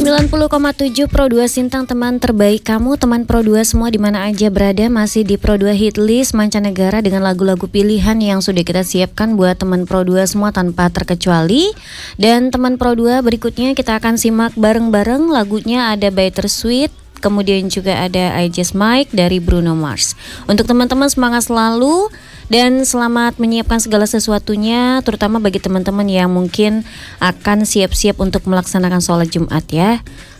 90,7 Pro 2 Sintang, teman terbaik kamu, teman Pro 2 semua di mana aja berada, masih di Pro 2 Hitlist mancanegara dengan lagu-lagu pilihan yang sudah kita siapkan buat teman Pro 2 semua tanpa terkecuali. Dan teman Pro 2 berikutnya kita akan simak bareng-bareng lagunya ada Bittersweet, kemudian juga ada I Just Might dari Bruno Mars. Untuk teman-teman semangat selalu dan selamat menyiapkan segala sesuatunya, terutama bagi teman-teman yang mungkin akan siap-siap untuk melaksanakan sholat Jumat ya.